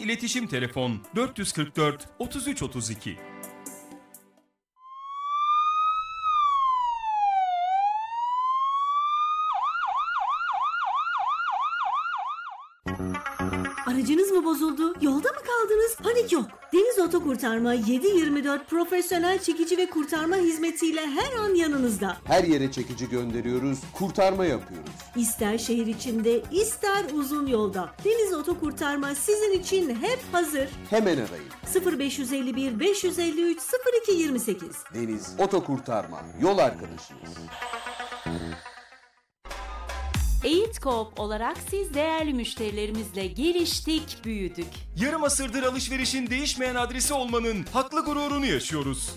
İletişim telefon 444 33 32. Aracınız mı bozuldu? Yolda mı kaldınız? Panik yok. Deniz Otokurtarma 7/24 profesyonel çekici ve kurtarma hizmetiyle her an yanınızda. Her yere çekici gönderiyoruz, kurtarma yapıyoruz. İster şehir içinde, ister uzun yolda. Deniz Otokurtarma sizin için hep hazır. Hemen arayın. 0551 553 0228. Deniz Otokurtarma, yol arkadaşınız. Eğit Coop olarak siz değerli müşterilerimizle geliştik, büyüdük. Yarım asırdır alışverişin değişmeyen adresi olmanın haklı gururunu yaşıyoruz.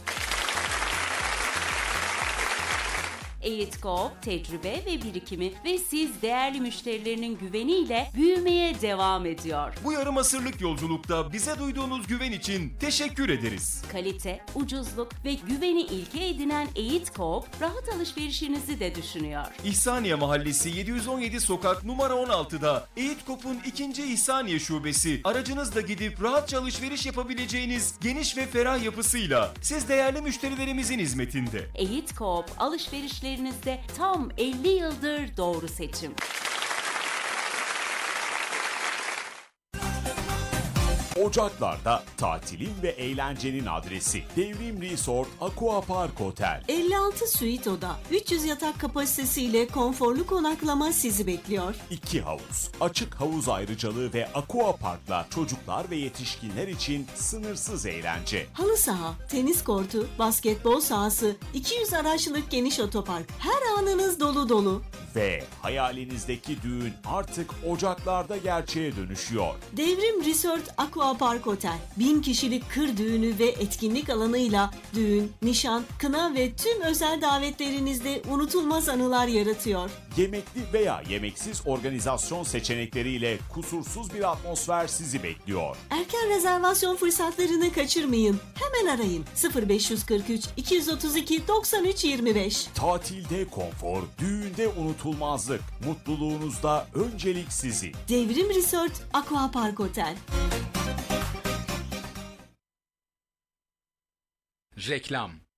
Eğit Coop tecrübe ve birikimi ve siz değerli müşterilerinin güveniyle büyümeye devam ediyor. Bu yarım asırlık yolculukta bize duyduğunuz güven için teşekkür ederiz. Kalite, ucuzluk ve güveni ilke edinen Eğit Coop rahat alışverişinizi de düşünüyor. İhsaniye Mahallesi 717 Sokak numara 16'da Eğit Coop'un 2. İhsaniye Şubesi aracınızla gidip rahatça alışveriş yapabileceğiniz geniş ve ferah yapısıyla siz değerli müşterilerimizin hizmetinde. Eğit Coop alışverişlerinizde tam 50 yıldır doğru seçim. Ocaklarda tatilin ve eğlencenin adresi Devrim Resort Aqua Park Otel. 56 suite oda, 300 yatak kapasitesiyle konforlu konaklama sizi bekliyor. 2 havuz, açık havuz ayrıcalığı ve Aqua Park'la çocuklar ve yetişkinler için sınırsız eğlence. Halı saha, tenis kortu, basketbol sahası, 200 araçlık geniş otopark. Her anınız dolu dolu. Ve hayalinizdeki düğün artık Ocaklarda gerçeğe dönüşüyor. Devrim Resort Aqua Park Otel, 1000 kişilik kır düğünü ve etkinlik alanıyla düğün, nişan, kına ve tüm özel davetlerinizde unutulmaz anılar yaratıyor. Yemekli veya yemeksiz organizasyon seçenekleriyle kusursuz bir atmosfer sizi bekliyor. Erken rezervasyon fırsatlarını kaçırmayın. Hemen arayın 0543 232 93 25. Tatilde konfor, düğünde unutulmazlık, mutluluğunuzda öncelik sizin. Devrim Resort Aqua Park Otel. Reklam.